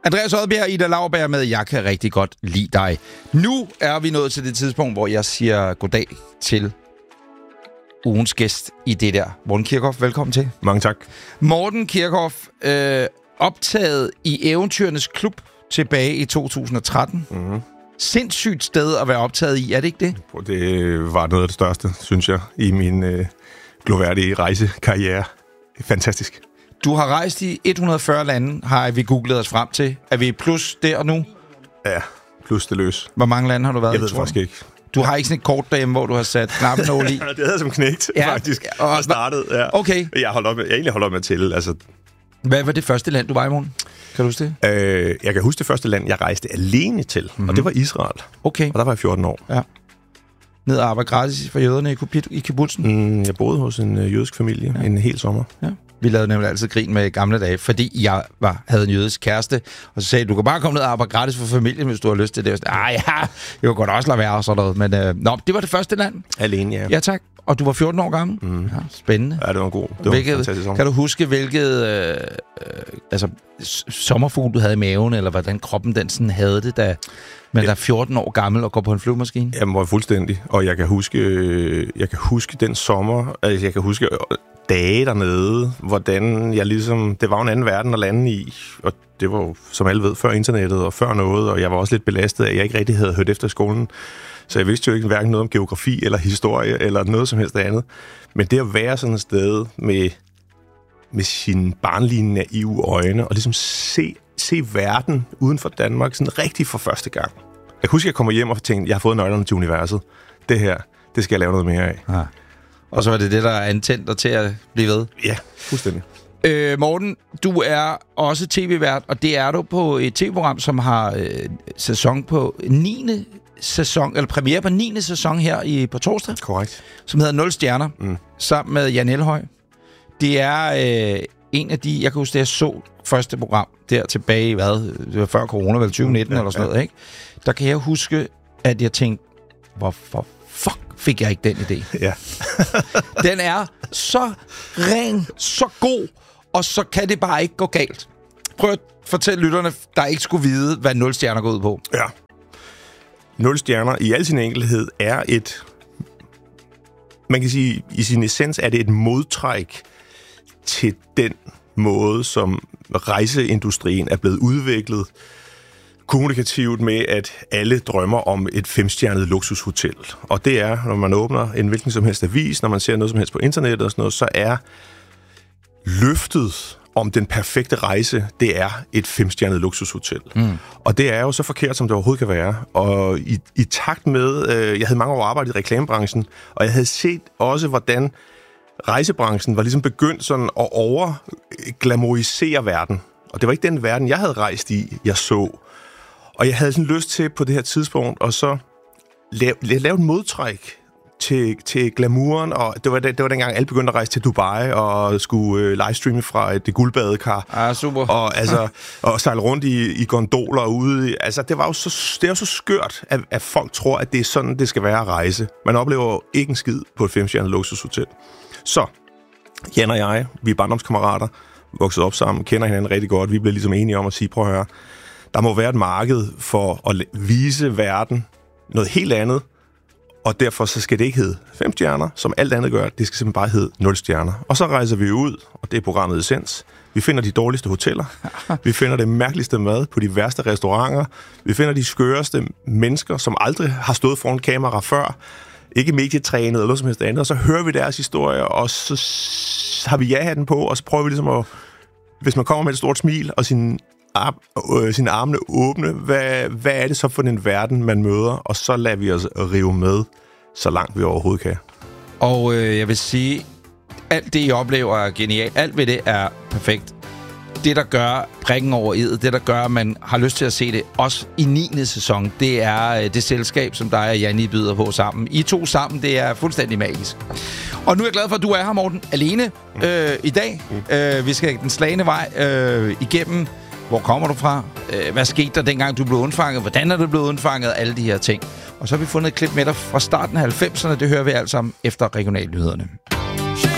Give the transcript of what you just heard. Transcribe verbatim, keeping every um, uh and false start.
Andreas Odbjerg, Ida Lauberg med Jeg kan rigtig godt lide dig. Nu er vi nået til det tidspunkt, hvor jeg siger goddag til ugens gæst i det der. Morten Kirchhoff, velkommen til. Mange tak. Morten Kirchhoff, øh, optaget i Eventyrernes Klub tilbage i to tusind og tretten. Mm-hmm. Sindssygt sted at være optaget i, er det ikke det? Det var noget af det største, synes jeg, i min øh, gloværdige rejsekarriere. Fantastisk. Du har rejst i et hundrede og fyrre lande, har vi googlet os frem til. Er vi plus der og nu? Ja, plus det løs. Hvor mange lande har du været jeg i? Jeg ved faktisk ikke. Du har ikke sådan et kort derhjemme, hvor du har sat knappenål i? Det havde jeg som knægt, ja, faktisk. Og, og startet, ja. Okay. Jeg, holdt op med, jeg egentlig holdt op med at tælle. Altså. Hvad var det første land, du var i, Morten? Kan du huske det? Øh, jeg kan huske det første land, jeg rejste alene til, mm-hmm. og det var Israel. Okay. Og der var jeg fjorten år. Ja. Ned og arbejde gratis for jøderne i, i kibbutzen? Mm, jeg boede hos en øh, jødisk familie ja. en hel sommer. Ja. Vi lavede nemlig altid grin med gamle dage, fordi jeg var, havde en jødisk kæreste, og så sagde du kan bare komme ned og arbejde gratis for familien, hvis du har lyst til det. Og så, ah ja, jeg kunne godt også lade være og sådan noget. Men øh, nå, det var det første land. Alene, ja. Ja, tak. Og du var fjorten år gammel? Mm. Ja, spændende. Ja, det var god. Det var hvilket, fantastisk sommer. Kan du huske, hvilket øh, øh, altså, sommerfugl du havde i maven, eller hvordan kroppen den sådan havde det, da man ja. er fjorten år gammel og går på en flyvemaskine? Jamen, var fuldstændig. Og jeg kan huske, øh, jeg kan huske den sommer, altså jeg kan huske dage dernede, hvordan jeg ligesom, det var en anden verden at lande i, og det var jo, som alle ved, før internettet og før noget, og jeg var også lidt belastet af, at jeg ikke rigtig havde hørt efter skolen. Så jeg vidste jo ikke hverken noget om geografi eller historie eller noget som helst andet. Men det at være sådan et sted med, med sine barnlige naive øjne, og ligesom se, se verden uden for Danmark sådan rigtig for første gang. Jeg husker, jeg kommer hjem og tænkte, jeg har fået nøglerne til universet. Det her, det skal jeg lave noget mere af. Ja. Og så var det det, der er antændt dig til at blive ved? Ja, fuldstændig. Øh, Morten, du er også tv-vært, og det er du på et tv-program, som har øh, sæson på niende sæson, eller premiere på niende sæson her i, på torsdag. Korrekt. Som hedder Nul Stjerner, mm. sammen med Jan Elhøj. Det er øh, en af de, jeg kan huske, det jeg så første program der tilbage i, hvad, det var før corona, vel tyve nitten mm, ja, eller sådan ja. noget, ikke? Der kan jeg huske, at jeg tænkte, hvorfor fuck fik jeg ikke den idé? Ja. Den er så ren, så god, og så kan det bare ikke gå galt. Prøv at fortælle lytterne, der ikke skulle vide, hvad Nul Stjerner går ud på. Ja. Nul Stjerner i al sin enkelhed er et, man kan sige, i sin essens er det et modtræk til den måde, som rejseindustrien er blevet udviklet kommunikativt med, at alle drømmer om et femstjernet luksushotel. Og det er, når man åbner en hvilken som helst avis, når man ser noget som helst på internettet og sådan noget, så er løftet om den perfekte rejse, det er et femstjernet luksushotel. Mm. Og det er jo så forkert, som det overhovedet kan være. Og i, i takt med, øh, jeg havde mange år arbejdet i reklamebranchen, og jeg havde set også, hvordan rejsebranchen var ligesom begyndt sådan at overglamorisere verden. Og det var ikke den verden, jeg havde rejst i, jeg så. Og jeg havde sådan lyst til på det her tidspunkt, og så lave, lave en modtræk til, til glamouren, og det var, det, det var dengang, alle begyndte at rejse til Dubai og skulle øh, livestreame fra et guldbadekar. Ah, super. Og, altså, og sejle rundt i, i gondoler ude. Altså, det var jo så, det er jo så skørt, at, at folk tror, at det er sådan, det skal være at rejse. Man oplever jo ikke en skid på et femstjernet luksushotel. Så, Jan og jeg, vi er barndomskammerater, vokset op sammen, kender hinanden rigtig godt. Vi bliver ligesom enige om at sige, prøv at høre, der må være et marked for at vise verden noget helt andet, og derfor så skal det ikke hedde fem stjerner, som alt andet gør. Det skal simpelthen bare hedde nul stjerner. Og så rejser vi ud, og det er programmet Essens. Vi finder de dårligste hoteller. Vi finder det mærkeligste mad på de værste restauranter. Vi finder de skøreste mennesker, som aldrig har stået foran kamera før. Ikke medietrænet eller noget som helst andet. Og så hører vi deres historier, og så har vi ja-hatten på, og så prøver vi ligesom at, hvis man kommer med et stort smil og sin Ar- øh, sine armene åbne, hvad, hvad er det så for en verden, man møder? Og så lader vi os rive med, så langt vi overhovedet kan. Og øh, jeg vil sige, alt det, I oplever, er genialt. Alt ved det er perfekt. Det, der gør prikken over i'et, det, der gør, at man har lyst til at se det, også i niende sæson, det er øh, det selskab, som dig og Janni byder på sammen. I to sammen, det er fuldstændig magisk. Og nu er jeg glad for, at du er her, Morten, alene øh, i dag. Mm. Øh, vi skal den slagne vej øh, igennem. Hvor kommer du fra? Hvad skete der, dengang du blev undfanget? Hvordan er du blevet undfanget? Alle de her ting. Og så har vi fundet et klip med dig fra starten af halvfemserne. Det hører vi altså om efter regionalnyhederne.